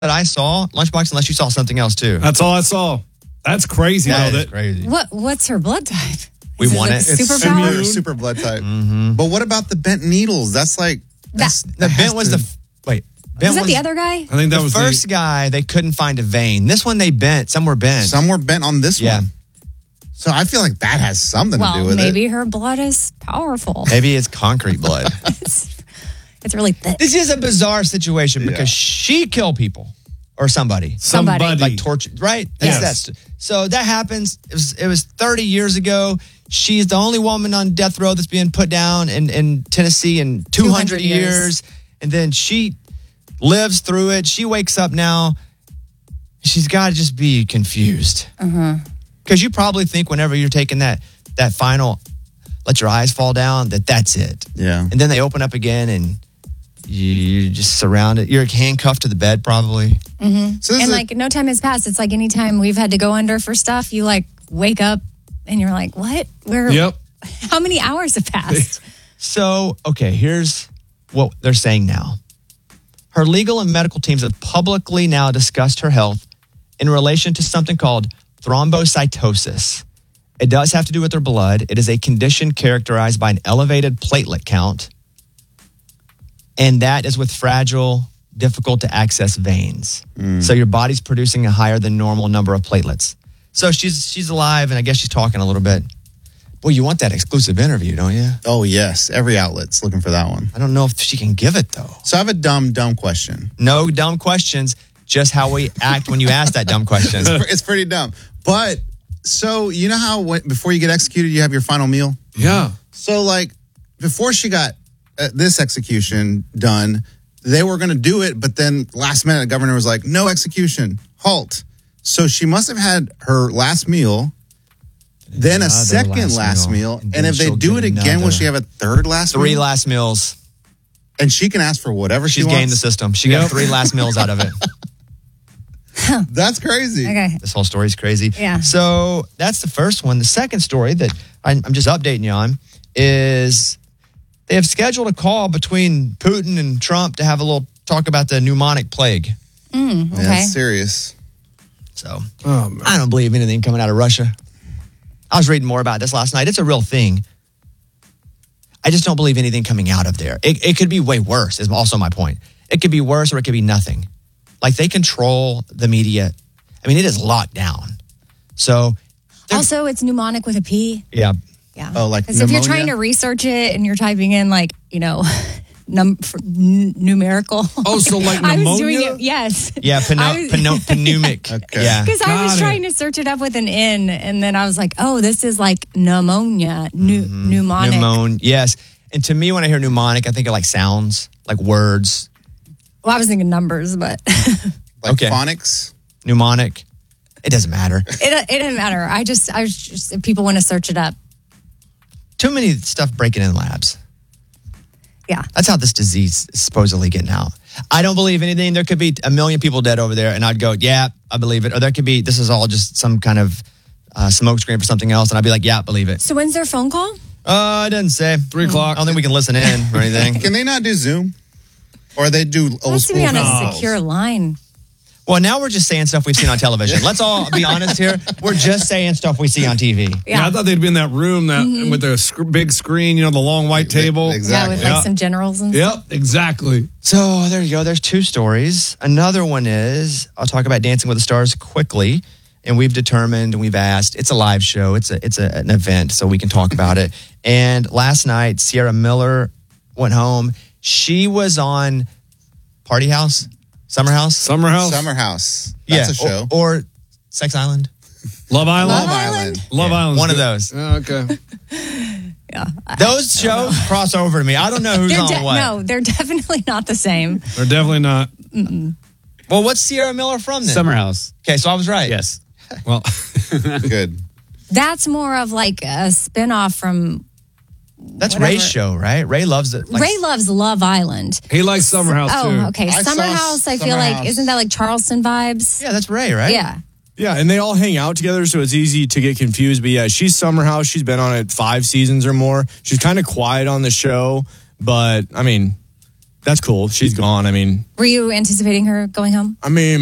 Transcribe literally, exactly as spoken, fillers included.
that I saw, Lunchbox, unless you saw something else too. That's all I saw. That's crazy. That though, is that, crazy. What What's her blood type? We Is want it. it. Super It's power? super, super blood type. Mm-hmm. But what about the bent needles? That's like that's, The that has bent was to- the wait. Bent Was that the other guy? I think that the was first the, guy. They couldn't find a vein. This one they bent. Some were bent. some were bent on this Yeah. one. So I feel like that has something to do Well, with maybe it. her blood is powerful. Maybe it's concrete blood. it's, it's really thick. This is a bizarre situation because Yeah. she killed people or somebody. Somebody. somebody. Like torture, right? Yes. That's, that's, so that happens. It was, it was thirty years ago. She's the only woman on death row that's being put down in, in Tennessee in two hundred, 200 years. years. And then she lives through it. She wakes up now. She's got to just be confused. Because you probably think whenever you're taking that, that final, let your eyes fall down, that that's it. Yeah. And then they open up again and you're just surrounded. You're handcuffed to the bed probably. So this And is a- like no time has passed. It's like anytime we've had to go under for stuff, you like wake up and you're like, what? Where? Yep. How many hours have passed? So, okay, here's what they're saying now. Her legal and medical teams have publicly now discussed her health in relation to something called thrombocytosis. It does have to do with her blood. It is a condition characterized by an elevated platelet count, and that is with fragile, difficult to access veins. So your body's producing a higher than normal number of platelets. So she's she's alive, and I guess she's talking a little bit. Well, you want that exclusive interview, don't you? oh yes, every outlet's looking for that one. I don't know if she can give it, though. So I have a dumb, dumb question. No dumb questions, just how we act when you ask that dumb question. It's pretty dumb. But so you know how when, before you get executed, you have your final meal? Yeah. So like before she got uh, this execution done, they were going to do it, but then last minute the governor was like, no execution, halt. So she must have had her last meal, then a Another second last, last meal. meal, and And then if they she'll do it get again, will another. she have a third last Three meal? last meals. And she can ask for whatever She's she gamed wants. the system. She Yep. got three last meals out of it. That's crazy. Okay. This whole story is crazy. Yeah. So that's the first one. The second story that I'm I'm just updating you on is they have scheduled a call between Putin and Trump to have a little talk about the pneumonic plague. Mm, okay. Yeah, it's serious. So Oh, man. I don't believe anything coming out of Russia. I was reading more about this last night. It's a real thing. I just don't believe anything coming out of there. It, it could be way worse, is also my point. It could be worse or it could be nothing. Like they control the media. I mean, it is locked down. So, they're- Also, it's mnemonic with a P. yeah. Yeah. Oh, like Because if you're pneumonia? trying to research it and you're typing in like, you know, num- for n- numerical. Oh, so like I was doing pneumonia? it. Yes. Yeah, I pano- was- pano- pneumic. Okay. Yeah. Because I Got was it. trying to search it up with an N, and then I was like, "Oh, this is like pneumonia, pneu- pneumonic." Pneumon. Yes. And to me, when I hear mnemonic, I think of like sounds, like words. Well, I was thinking numbers, but it Like Okay. phonics. Mnemonic. It doesn't matter. it didn't matter. I just, I was just, if people want to search it up, Too many stuff breaking in labs. yeah. That's how this disease is supposedly getting out. I don't believe anything. There could be a million people dead over there, and I'd go, yeah, I believe it. Or there could be, this is all just some kind of uh, smokescreen for something else, and I'd be like, yeah, believe it. So when's their phone call? Uh, it doesn't say. Three o'clock. I don't think we can listen in or anything. Can they not do Zoom? Or they do It old has to school be on a calls? secure line. Well, now we're just saying stuff we've seen on television. Let's all be honest here. We're just saying stuff we see on T V. Yeah, I thought they'd be in that room that with the sc- big screen, you know, the long white table. Yeah, Exactly. with like Yeah. some generals and stuff. Yep, exactly. So there you go. There's two stories. Another one is I'll talk about Dancing with the Stars quickly. And we've determined and we've asked. It's a live show. It's a it's a, an event, so we can talk about it. And last night, Sierra Miller went home. She was on Party House, Summer House, Summer House, Summer House. That's a show. or, or Sex Island. Love Island, Love Love Island. Island? Love Yeah, Island. one of those. Okay. Yeah. Those shows cross over to me. I don't know who's They're on de- what. no, they're definitely not the same. They're definitely not. Well, what's Sierra Miller from then? Summer House. Okay, so I was right. Yes. Well, Good. That's more of like a spinoff from That's whatever. Ray's show, right? Ray loves it. Like, Ray loves Love Island. he likes Summer House Oh, too. okay. I Summer saw House, I feel Summer like, House. isn't that like Charleston vibes? Yeah, that's Ray, right? Yeah. Yeah, and they all hang out together, so it's easy to get confused. But yeah, she's Summer House. She's been on it five seasons or more. She's kind of quiet on the show, but I mean, that's cool. She's gone. I mean, Were you anticipating her going home? I mean,